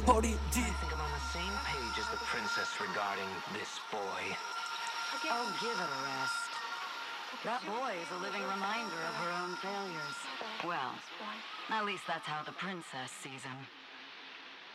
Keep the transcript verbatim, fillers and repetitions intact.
Party D. I think I'm on the same page as the princess regarding this boy. Oh, give it a rest. That boy is a living reminder of her own failures. Well, at least that's how the princess sees him.